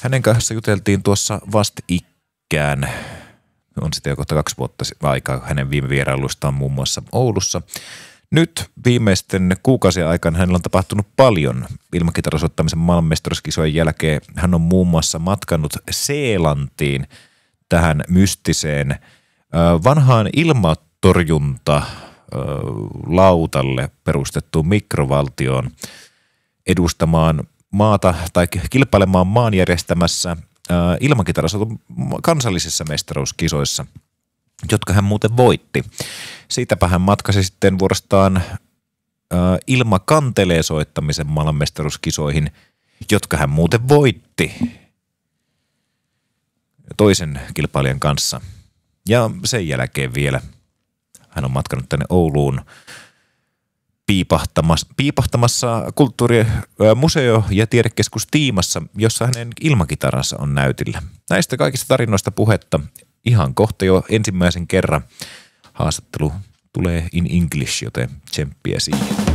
Hänen kanssa juteltiin tuossa vastikään. On sitten jo kohta 2 vuotta aikaa hänen viime vierailuistaan muun muassa Oulussa. Nyt viimeisten kuukausien aikana hänellä on tapahtunut paljon. Ilmakitarasoittamisen maailmanmestaruuskisojen jälkeen hän on muun muassa matkannut Seelantiin tähän mystiseen vanhaan ilmatorjunta lautalle perustettuun mikrovaltioon edustamaan maata tai kilpailemaan maan järjestämässä ilmakitarasoiton kansallisissa mestaruuskisoissa, jotka hän muuten voitti. Siitäpä hän matkasi sitten vuorostaan ilmakantelee soittamisen maailmanmestaruuskisoihin, jotka hän muuten voitti toisen kilpailijan kanssa. Ja sen jälkeen vielä hän on matkannut tänne Ouluun piipahtamassa kulttuurimuseo- ja tiedekeskus Tiimassa, jossa hänen ilmakitaransa on näytillä. Näistä kaikista tarinoista puhetta ihan kohta jo ensimmäisen kerran. Haastattelu tulee in English, joten tsemppiä siihen.